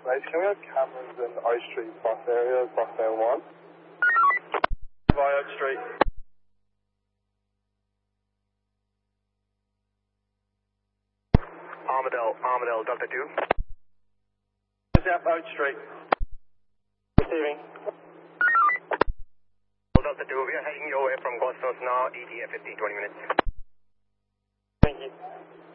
information. Can we have cameras in O Street bus area, bus area 1? Via Oak Street. Armadale, Dr. 2. Zap Oak Street. Receiving. Dr. 2, we are heading your way from Gostos now, ETA 15-20 minutes. Thank you.